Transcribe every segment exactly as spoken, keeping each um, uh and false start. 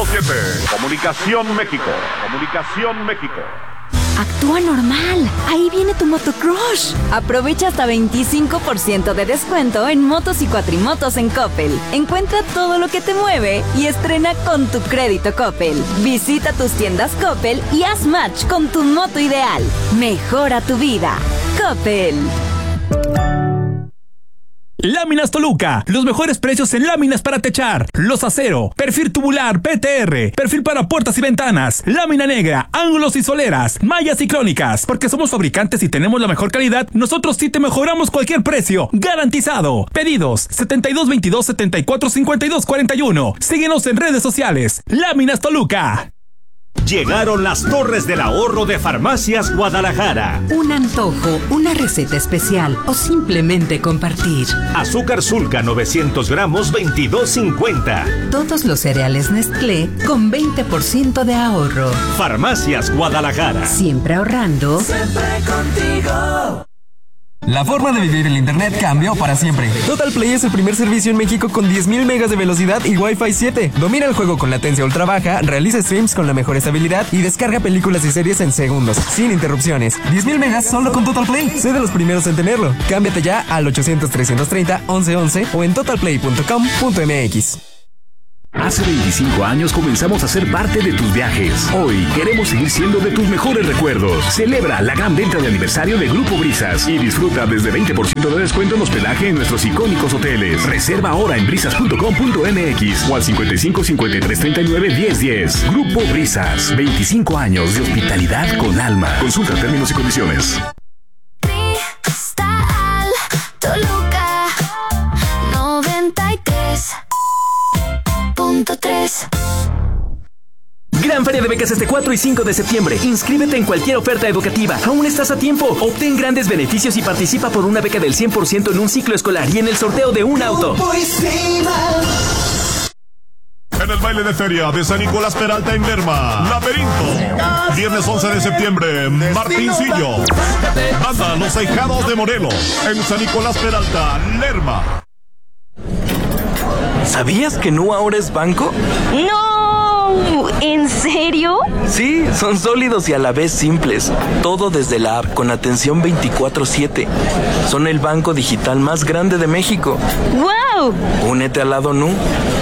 cero siete. Comunicación México. Comunicación México. Actúa normal. Ahí viene tu motocrush. Aprovecha hasta veinticinco por ciento de descuento en motos y cuatrimotos en Coppel. Encuentra todo lo que te mueve y estrena con tu crédito Coppel. Visita tus tiendas Coppel y haz match con tu moto ideal. Mejora tu vida. Coppel. Láminas Toluca, los mejores precios en láminas para techar, los acero, perfil tubular P T R, perfil para puertas y ventanas, lámina negra, ángulos y soleras, mallas ciclónicas. Porque somos fabricantes y tenemos la mejor calidad, nosotros sí te mejoramos cualquier precio, garantizado. Pedidos setenta y dos veintidós setenta y cuatro cincuenta y dos cuarenta y uno. Síguenos en redes sociales. Láminas Toluca. Llegaron las Torres del Ahorro de Farmacias Guadalajara. Un antojo, una receta especial o simplemente compartir. Azúcar Sulca novecientos gramos, veintidós cincuenta. Todos los cereales Nestlé con veinte por ciento de ahorro. Farmacias Guadalajara. Siempre ahorrando. Siempre contigo. La forma de vivir el internet cambió para siempre. Total Play es el primer servicio en México con diez mil megas de velocidad y Wi-Fi siete. Domina el juego con latencia ultra baja, realiza streams con la mejor estabilidad y descarga películas y series en segundos, sin interrupciones. diez mil megas solo con Total Play. Sé de los primeros en tenerlo. Cámbiate ya al ochocientos, trescientos treinta, once once o en total play punto com punto m x. Hace veinticinco años comenzamos a ser parte de tus viajes. Hoy queremos seguir siendo de tus mejores recuerdos. Celebra la gran venta de aniversario de Grupo Brisas y disfruta desde veinte por ciento de descuento en hospedaje en nuestros icónicos hoteles. Reserva ahora en brisas punto com punto m x o al cincuenta y cinco, cincuenta y tres, treinta y nueve, diez, diez. Grupo Brisas, veinticinco años de hospitalidad con alma. Consulta términos y condiciones. Cristal Toluca noventa y tres punto tres. Gran Feria de Becas este cuatro y cinco de septiembre. Inscríbete en cualquier oferta educativa. Aún estás a tiempo. Obtén grandes beneficios y participa por una beca del cien por ciento en un ciclo escolar y en el sorteo de un auto. En el baile de feria de San Nicolás Peralta en Lerma, Laberinto. Viernes once de septiembre, Martincillo. Banda Los Ahijados de Morelos en San Nicolás Peralta, Lerma. ¿Sabías que Nu ahora es banco? ¡No! ¿En serio? Sí, son sólidos y a la vez simples. Todo desde la app con atención veinticuatro siete. Son el banco digital más grande de México. ¡Wow! Únete al lado Nu.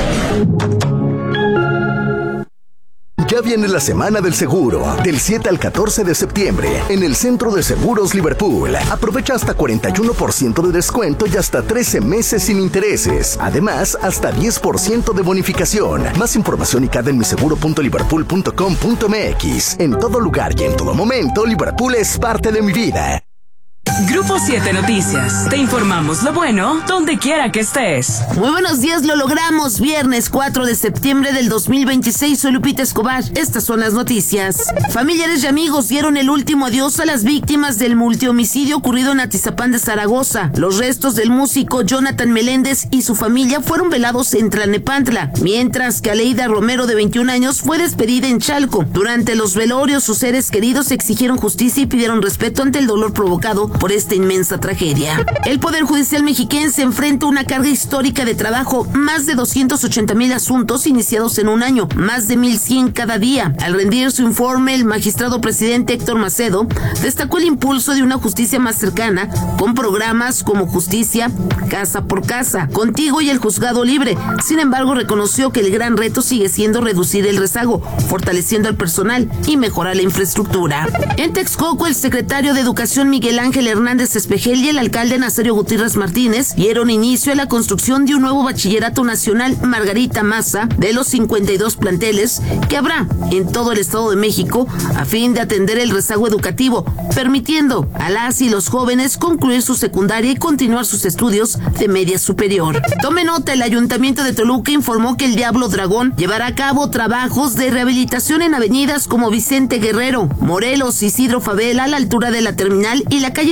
Ya viene la Semana del Seguro, del siete al catorce de septiembre, en el Centro de Seguros Liverpool. Aprovecha hasta cuarenta y uno por ciento de descuento y hasta trece meses sin intereses. Además, hasta diez por ciento de bonificación. Más información y cada en mi seguro punto liverpool punto com punto m x. En todo lugar y en todo momento, Liverpool es parte de mi vida. Grupo siete Noticias. Te informamos lo bueno donde quiera que estés. Muy buenos días, lo logramos. Viernes cuatro de septiembre del dos mil veintiséis. Soy Lupita Escobar. Estas son las noticias. Familiares y amigos dieron el último adiós a las víctimas del multihomicidio ocurrido en Atizapán de Zaragoza. Los restos del músico Jonathan Meléndez y su familia fueron velados en Tlalnepantla, mientras que Aleida Romero, de veintiún años, fue despedida en Chalco. Durante los velorios, sus seres queridos exigieron justicia y pidieron respeto ante el dolor provocado por esta inmensa tragedia. El Poder Judicial mexiquense enfrenta una carga histórica de trabajo, más de doscientos ochenta mil asuntos iniciados en un año, más de mil cien cada día. Al rendir su informe, el magistrado presidente Héctor Macedo destacó el impulso de una justicia más cercana, con programas como Justicia Casa por Casa, Contigo y el Juzgado Libre. Sin embargo, reconoció que el gran reto sigue siendo reducir el rezago, fortaleciendo al personal y mejorar la infraestructura. En Texcoco, el secretario de Educación Miguel Ángel Hernández Espejel y el alcalde Nazario Gutiérrez Martínez dieron inicio a la construcción de un nuevo bachillerato nacional Margarita Maza de los cincuenta y dos planteles que habrá en todo el Estado de México a fin de atender el rezago educativo, permitiendo a las y los jóvenes concluir su secundaria y continuar sus estudios de media superior. Tome nota, el Ayuntamiento de Toluca informó que el Diablo Dragón llevará a cabo trabajos de rehabilitación en avenidas como Vicente Guerrero, Morelos, Isidro Fabela a la altura de la terminal y la calle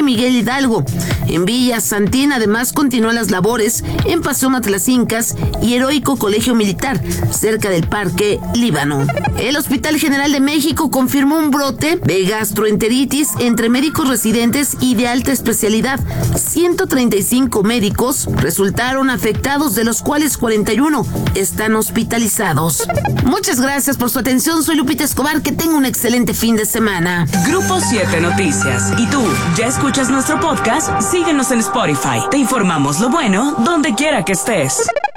Miguel Hidalgo. En Villa Santín además continúan las labores en Paseo Matlacincas y Heroico Colegio Militar, cerca del Parque Líbano. El Hospital General de México confirmó un brote de gastroenteritis entre médicos residentes y de alta especialidad. ciento treinta y cinco médicos resultaron afectados, de los cuales cuarenta y uno están hospitalizados. Muchas gracias por su atención. Soy Lupita Escobar. Que tenga un excelente fin de semana. Grupo siete Noticias. ¿Y tú ya escuchas nuestro podcast? Síguenos en Spotify. Te informamos lo bueno donde quiera que estés.